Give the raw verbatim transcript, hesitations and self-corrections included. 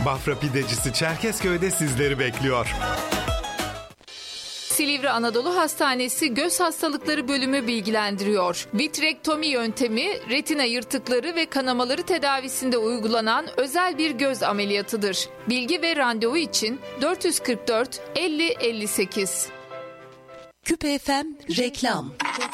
Bafra Pidecisi Çerkezköy'de sizleri bekliyor. Silivri Anadolu Hastanesi Göz Hastalıkları Bölümü bilgilendiriyor. Vitrektomi yöntemi retina yırtıkları ve kanamaları tedavisinde uygulanan özel bir göz ameliyatıdır. Bilgi ve randevu için dört yüz kırk dört elli elli sekiz. Küpe F M reklam.